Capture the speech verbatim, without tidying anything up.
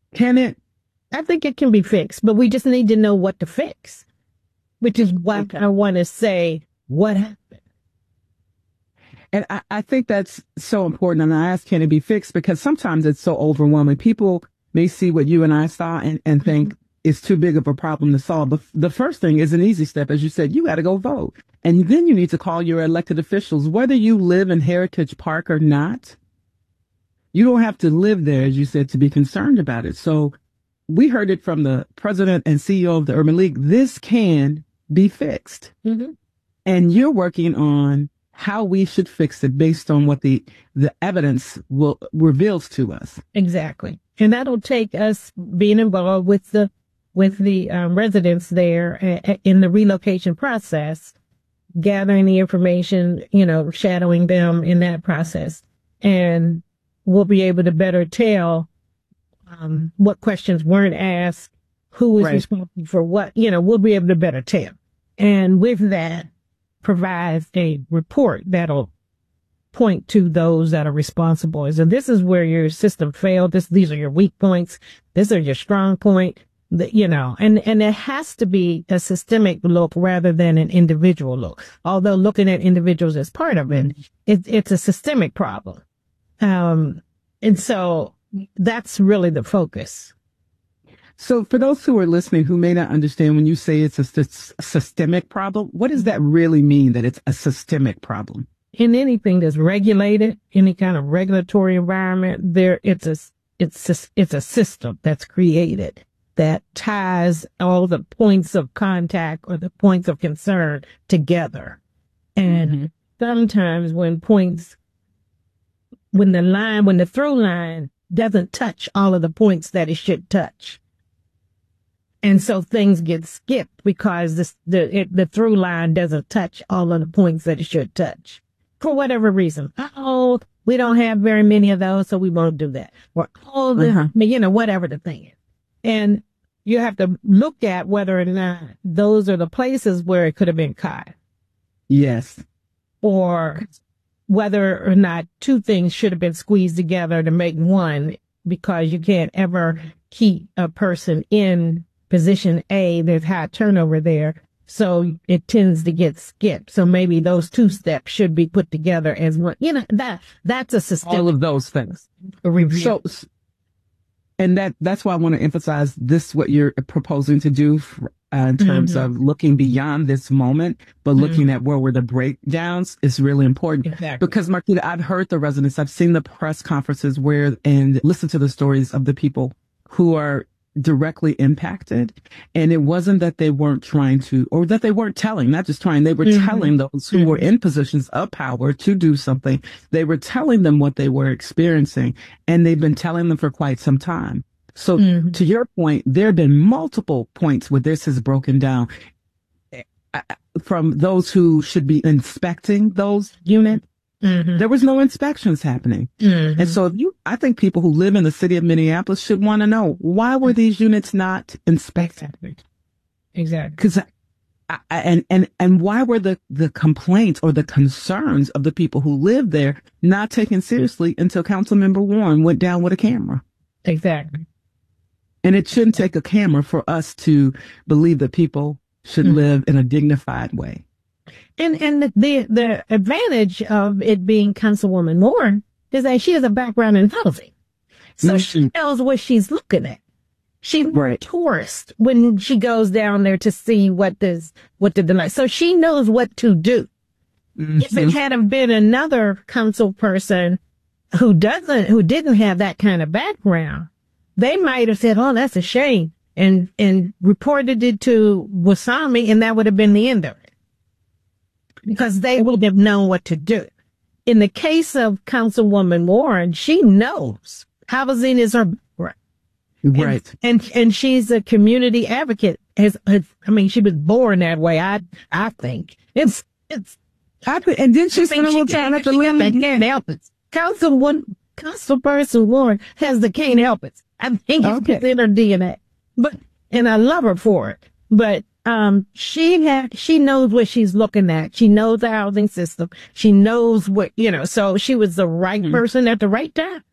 Can it? I think it can be fixed, but we just need to know what to fix, which is what I want to say. What happened? And I, I think that's so important. And I ask, can it be fixed? Because sometimes it's so overwhelming. People may see what you and I saw and, and think mm-hmm. it's too big of a problem to solve. But the first thing is an easy step. As you said, you got to go vote. And then you need to call your elected officials, whether you live in Heritage Park or not. You don't have to live there, as you said, to be concerned about it. So we heard it from the president and C E O of the Urban League. This can be fixed. Mm-hmm. And you're working on how we should fix it based on what the, the evidence will reveals to us. Exactly. And that'll take us being involved with the, with the um, residents there uh, in the relocation process, gathering the information, you know, shadowing them in that process. And we'll be able to better tell um, what questions weren't asked, who was right. responsible for what, you know, we'll be able to better tell. And with that, provides a report that'll point to those that are responsible. And this is where your system failed. This, these are your weak points. These are your strong point. The, you know, and, and it has to be a systemic look rather than an individual look. Although looking at individuals as part of it, it it's a systemic problem. Um, and so that's really the focus. So for those who are listening who may not understand, when you say it's a, s- systemic problem, what does that really mean, that it's a systemic problem? In anything that's regulated, any kind of regulatory environment, there it's a it's a, it's a system that's created that ties all the points of contact or the points of concern together. And mm-hmm. sometimes when points, when the line, when the through line doesn't touch all of the points that it should touch. And so things get skipped because this, the it, the through line doesn't touch all of the points that it should touch for whatever reason. Oh, we don't have very many of those, so we won't do that. Or oh, the, uh-huh. you know, whatever the thing is. And you have to look at whether or not those are the places where it could have been caught. Yes. Or whether or not two things should have been squeezed together to make one, because you can't ever keep a person in position A. There's high turnover there, so it tends to get skipped. So maybe those two steps should be put together as one. You know, that that's a system. All of those things. A review. So, and that that's why I want to emphasize this: what you're proposing to do uh, in terms mm-hmm. of looking beyond this moment, but mm-hmm. looking at where were the breakdowns is really important. Exactly. Because Marquita, I've heard the residents, I've seen the press conferences where and listened to the stories of the people who are directly impacted. And it wasn't that they weren't trying to, or that they weren't telling, not just trying, they were mm-hmm. telling those who mm-hmm. were in positions of power to do something. They were telling them what they were experiencing, and they've been telling them for quite some time. So mm-hmm. to your point, there have been multiple points where this has broken down from those who should be inspecting those units. Mm-hmm. There was no inspections happening. Mm-hmm. And so if you, I think people who live in the city of Minneapolis should want to know, why were these units not inspected? Exactly. Because, and, and, and why were the, the complaints or the concerns of the people who live there not taken seriously until Councilmember Warren went down with a camera? Exactly. And it shouldn't take a camera for us to believe that people should mm-hmm. live in a dignified way. And and the, the the advantage of it being Councilwoman Moore is that she has a background in housing, so mm-hmm. she knows what she's looking at. She's right. a tourist when she goes down there to see what this what the delight. So she knows what to do. Mm-hmm. If it hadn't been another council person who doesn't who didn't have that kind of background, they might have said, "Oh, that's a shame," and and reported it to Wasami, and that would have been the end of it. Because they would have known what to do. In the case of Councilwoman Warren, she knows housing is her right. Right. And, and, and she's a community advocate. As, as, I mean, she was born that way. I, I think it's, it's, I, and then she spent a little time at the limit. Can't help it. Councilwoman, Councilperson Warren has the can't help it. I think it's okay. in her D N A. But, and I love her for it. But, Um, she had, she knows what she's looking at. She knows the housing system. She knows what, you know, so she was the right mm-hmm. person at the right time.